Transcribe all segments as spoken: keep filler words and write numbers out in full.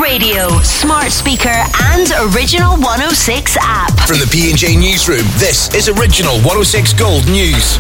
radio, smart speaker and Original one oh six app. From the P and J Newsroom, this is Original one oh six Gold News.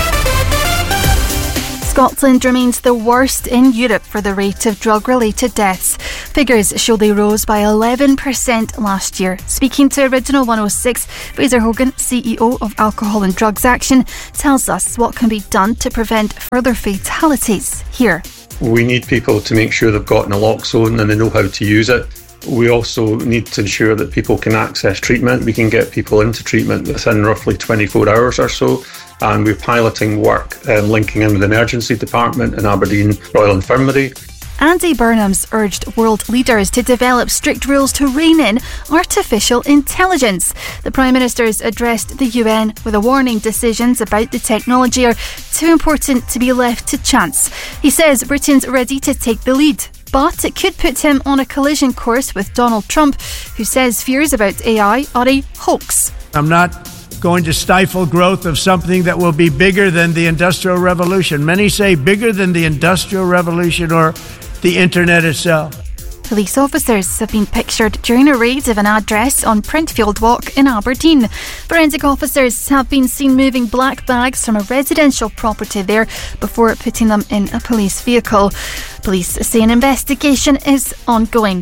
Scotland remains the worst in Europe for the rate of drug-related deaths. Figures show they rose by eleven percent last year. Speaking to Original one oh six, Fraser Hogan, C E O of Alcohol and Drugs Action, tells us what can be done to prevent further fatalities here. We need people to make sure they've got naloxone and they know how to use it. We also need to ensure that people can access treatment. We can get people into treatment within roughly twenty-four hours or so. And we're piloting work um, linking in with the emergency department in Aberdeen Royal Infirmary. Andy Burnham's urged world leaders to develop strict rules to rein in artificial intelligence. The Prime Minister's addressed the U N with a warning decisions about the technology are too important to be left to chance. He says Britain's ready to take the lead, but it could put him on a collision course with Donald Trump, who says fears about A I are a hoax. I'm not going to stifle growth of something that will be bigger than the Industrial Revolution. Many say bigger than the Industrial Revolution or the internet itself. Police officers have been pictured during a raid of an address on Printfield Walk in Aberdeen. Forensic officers have been seen moving black bags from a residential property there before putting them in a police vehicle. Police say an investigation is ongoing.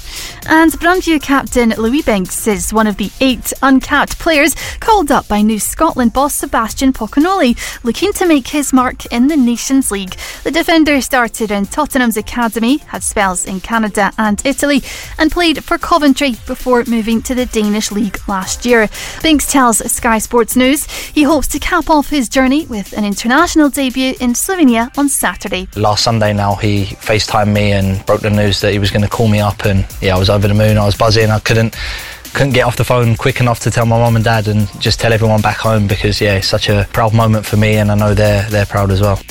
And Brunview captain Louis Binks is one of the eight uncapped players called up by New Scotland boss Sebastian Pocognoli, looking to make his mark in the Nations League. The defender started in Tottenham's academy, had spells in Canada and Italy, and played for Coventry before moving to the Danish League last year. Binks tells Sky Sports News he hopes to cap off his journey with an international debut in Slovenia on Saturday. Last Sunday now he FaceTimed me and broke the news that he was going to call me up, and yeah, I was over the moon. I was buzzing. I couldn't couldn't get off the phone quick enough to tell my mum and dad and just tell everyone back home, because yeah, it's such a proud moment for me, and I know they're they're proud as well.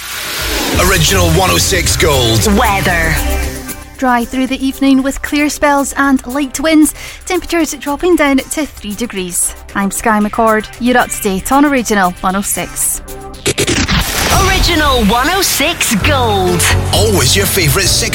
Original one oh six Gold Weather. Dry through the evening with clear spells and light winds. Temperatures dropping down to three degrees. I'm Sky McCord. You're up to date on Original one oh six. Original one oh six Gold. Always your favourite six